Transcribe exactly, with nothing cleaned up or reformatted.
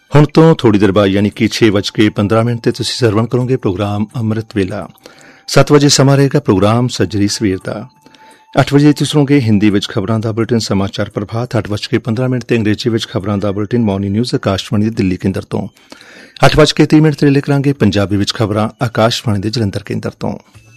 ਹੁਣ ਤੋਂ ਥੋੜੀ ਦੇਰ ਬਾਅਦ ਯਾਨੀ ਕਿ ਛੇ ਵੱਜ ਕੇ ਪੰਦਰਾਂ ਮਿੰਟ ਤੇ ਤੁਸੀਂ ਸਰਵਣ ਕਰੋਗੇ ਪ੍ਰੋਗਰਾਮ ਅੰਮ੍ਰਿਤ ਵੇਲਾ। ਸੱਤ ਵਜੇ ਸਮਾਂ ਰਹੇਗਾ ਪ੍ਰੋਗਰਾਮ ਸੱਜਰੀ ਸਵੇਰ ਦਾ। ਅੱਠ ਵਜੇ ਤੁਸੀਂ ਸੁਣੋਗੇ ਹਿੰਦੀ ਵਿੱਚ ਖਬਰਾਂ ਦਾ ਬੁਲੇਟਿਨ ਸਮਾਚਾਰ ਪ੍ਰਭਾਤ। ਅੱਠ ਵੱਜ ਕੇ ਪੰਦਰਾਂ ਮਿੰਟ ਤੇ ਅੰਗਰੇਜ਼ੀ ਵਿੱਚ ਖਬਰਾਂ ਦਾ ਬੁਲੇਟਿਨ ਮਾਰਨਿੰਗ ਨਿਊਜ਼ ਆਕਾਸ਼ਵਾਣੀ ਦੇ ਦਿੱਲੀ ਕੇਂਦਰ ਤੋਂ। ਅੱਠ ਵੱਜ ਕੇ ਤੀਹ ਮਿੰਟ ਤੇ ਲੈ ਕਰਾਂਗੇ ਪੰਜਾਬੀ ਵਿੱਚ ਖਬਰਾਂ ਆਕਾਸ਼ਵਾਣੀ ਦੇ ਜਲੰਧਰ ਕੇਂਦਰ ਤੋਂ।